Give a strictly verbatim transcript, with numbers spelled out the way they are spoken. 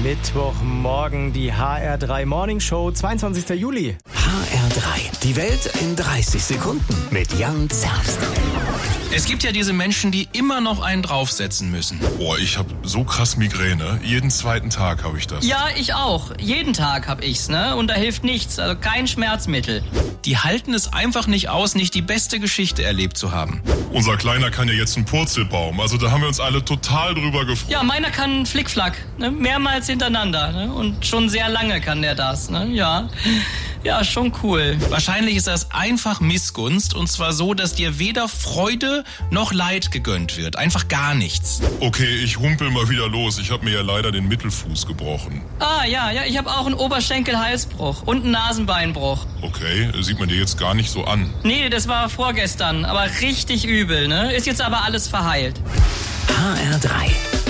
Mittwochmorgen, die H R drei Morning Show, zweiundzwanzigster Juli. H R drei, die Welt in dreißig Sekunden mit Jan Zerbst. Es gibt ja diese Menschen, die immer noch einen draufsetzen müssen. Boah, ich hab so krass Migräne. Jeden zweiten Tag habe ich das. Ja, ich auch. Jeden Tag hab ich's, ne? Und da hilft nichts, also kein Schmerzmittel. Die halten es einfach nicht aus, nicht die beste Geschichte erlebt zu haben. Unser Kleiner kann ja jetzt einen Purzelbaum. Also da haben wir uns alle total drüber gefreut. Ja, meiner kann einen Flickflack, ne? Mehrmals hintereinander, ne? Und schon sehr lange kann der das, ne? Ja. Ja, schon cool. Wahrscheinlich ist das einfach Missgunst, und zwar so, dass dir weder Freude noch Leid gegönnt wird. Einfach gar nichts. Okay, ich humpel mal wieder los. Ich habe mir ja leider den Mittelfuß gebrochen. Ah, ja, ja, ich habe auch einen Oberschenkel-Halsbruch und einen Nasenbeinbruch. Okay, sieht man dir jetzt gar nicht so an. Nee, das war vorgestern, aber richtig übel, ne? Ist jetzt aber alles verheilt. H R drei